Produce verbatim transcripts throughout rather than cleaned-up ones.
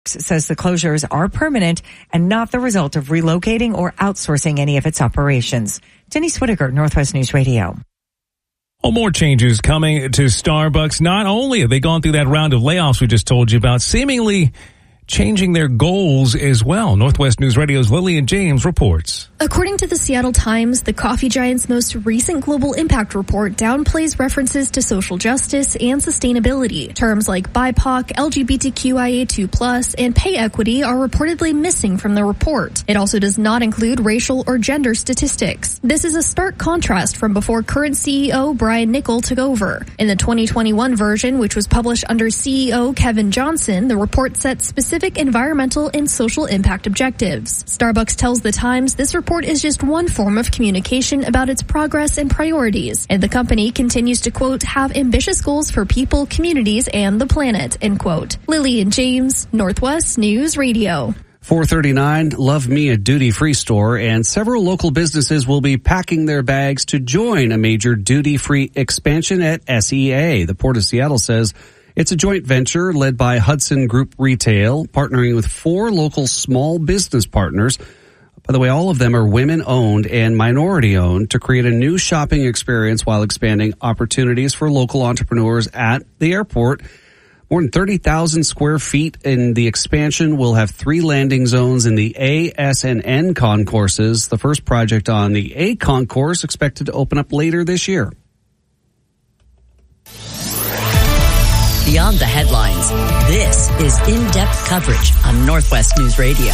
says the closures are permanent and not the result of relocating or outsourcing any of its operations. Denise Whitaker, Northwest News Radio. Well, more changes coming to Starbucks. Not only have they gone through that round of layoffs we just told you about, seemingly changing their goals as well. Northwest News Radio's Lillian James reports. According to the Seattle Times, the coffee giant's most recent global impact report downplays references to social justice and sustainability. Terms like B I P O C, L G B T Q I A two plus, and pay equity are reportedly missing from the report. It also does not include racial or gender statistics. This is a stark contrast from before current C E O Brian Niccol took over. In the twenty twenty-one version, which was published under C E O Kevin Johnson, the report set specific environmental and social impact objectives. Starbucks tells the Times this report is just one form of communication about its progress and priorities, and the company continues to, quote, have ambitious goals for people, communities, and the planet, end quote. Lillian James, Northwest News Radio. four thirty-nine, Love Me, a duty-free store, and several local businesses will be packing their bags to join a major duty-free expansion at S E A. The Port of Seattle says it's a joint venture led by Hudson Group Retail, partnering with four local small business partners. By the way, all of them are women-owned and minority-owned to create a new shopping experience while expanding opportunities for local entrepreneurs at the airport. More than thirty thousand square feet in the expansion will have three landing zones in the A, S, and N concourses. The first project on the A concourse expected to open up later this year. Beyond the headlines, this is in-depth coverage on Northwest News Radio.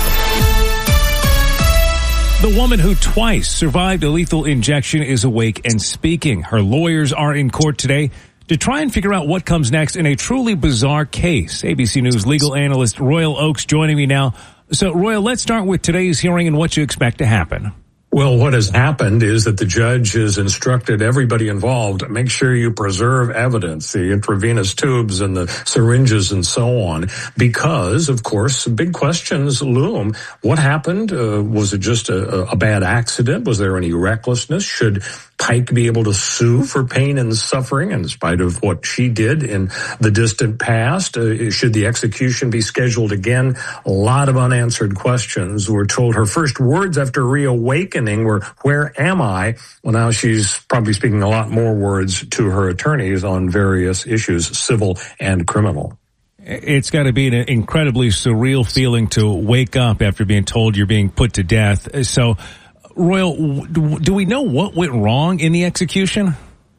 The woman who twice survived a lethal injection is awake and speaking. Her lawyers are in court today to try and figure out what comes next in a truly bizarre case. A B C News legal analyst Royal Oakes joining me now. So, Royal, let's start with today's hearing and what you expect to happen. Well, what has happened is that the judge has instructed everybody involved, make sure you preserve evidence, the intravenous tubes and the syringes and so on, because, of course, big questions loom. What happened? Uh, was it just a, a bad accident? Was there any recklessness? Should Pike be able to sue for pain and suffering in spite of what she did in the distant past? Uh, should the execution be scheduled again? A lot of unanswered questions. We're told her first words after reawakening were, "Where am I?" Well, now she's probably speaking a lot more words to her attorneys on various issues, civil and criminal. It's got to be an incredibly surreal feeling to wake up after being told you're being put to death. So, Royal, do we know what went wrong in the execution?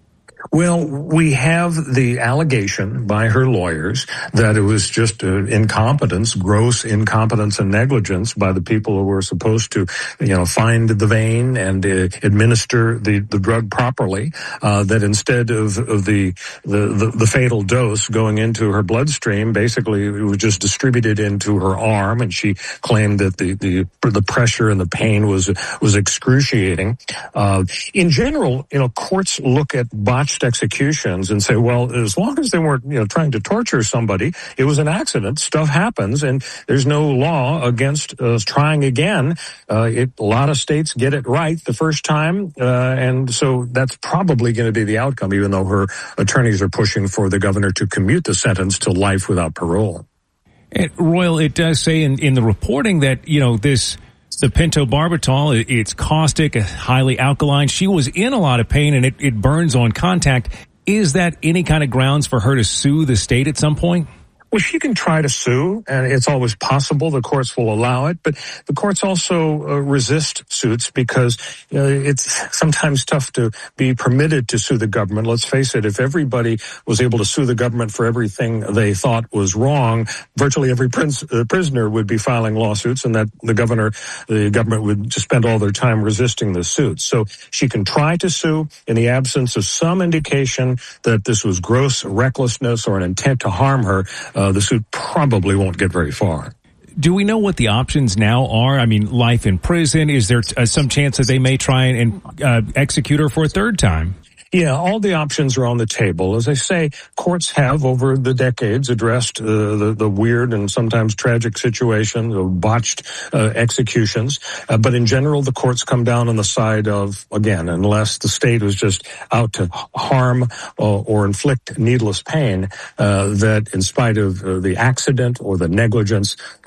Well, we have the allegation by her lawyers that it was just uh, incompetence, gross incompetence and negligence by the people who were supposed to, you know, find the vein and uh, administer the, the drug properly, uh, that instead of, of the, the, the, the fatal dose going into her bloodstream, basically it was just distributed into her arm, and she claimed that the, the, the pressure and the pain was, was excruciating. Uh, in general, you know, courts look at botched executions and say, well, as long as they weren't, you know, trying to torture somebody, it was an accident. Stuff happens, and there's no law against uh, trying again. Uh, it, a lot of states get it right the first time, uh, and so that's probably going to be the outcome, even though her attorneys are pushing for the governor to commute the sentence to life without parole. And Royal, it does say in, in the reporting that, you know, this the pentobarbital, it's caustic, highly alkaline. She was in a lot of pain, and it, it burns on contact. Is that any kind of grounds for her to sue the state at some point? Well, she can try to sue, and it's always possible the courts will allow it, but the courts also uh, resist suits because you know, it's sometimes tough to be permitted to sue the government. Let's face it, if everybody was able to sue the government for everything they thought was wrong, virtually every prince, uh, prisoner would be filing lawsuits, and that the governor, the government would just spend all their time resisting the suits. So she can try to sue in the absence of some indication that this was gross recklessness or an intent to harm her. Uh, the suit probably won't get very far. Do we know what the options now are? I mean, life in prison. Is there uh, some chance that they may try and uh, execute her for a third time? Yeah, all the options are on the table. As I say, courts have over the decades addressed uh, the, the weird and sometimes tragic situations of botched uh, executions. Uh, but in general, the courts come down on the side of, again, unless the state was just out to harm or, or inflict needless pain, uh, that in spite of uh, the accident or the negligence,